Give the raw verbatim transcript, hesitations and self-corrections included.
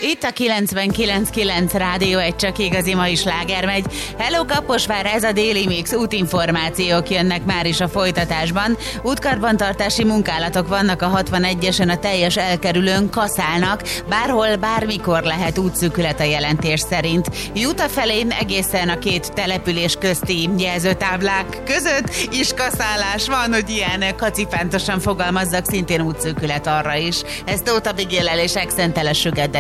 Itt a kilencvenkilenc kilenc Rádió, egy csak igazi mai sláger megy. Hello Kaposvár, ez a Déli Mix, útinformációk jönnek már is a folytatásban. Útkarbantartási munkálatok vannak a hatvanegyesen, a teljes elkerülőn, kaszálnak, bárhol, bármikor lehet útszűkület a jelentés szerint. Juta felén egészen a két település közti jelzőtáblák között is kaszálás van, hogy ilyen kacifántosan fogalmazzak, szintén útszűkület arra is. Ez Tóth Abigail és Exentele Sugar